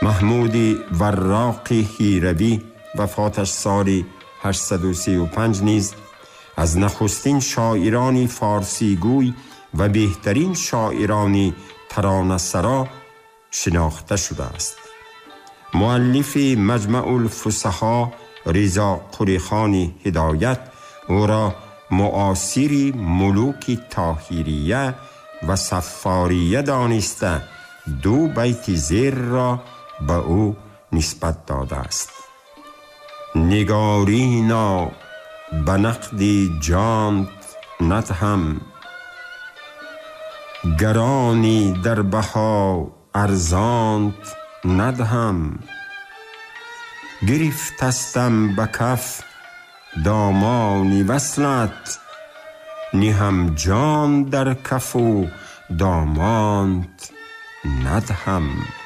محمود وراقی هیروی وفاتش سال 835 نیز از نخستین شاعران فارسیگوی و بهترین شاعران ترانه‌سرا شناخته شده است. مؤلف مجمع الفصحا رضا قریخان هدایت او را معاصر ملوک طاهریه و صفاریه دانسته 2 بیت زیر را به او نسبت داده است. نگارینا به نقد جانت ندهم، گرانی در بها ارزانت ندهم. گرفتستم به کف دامان وصلت، نهم جان در کف و دامانت ندهم.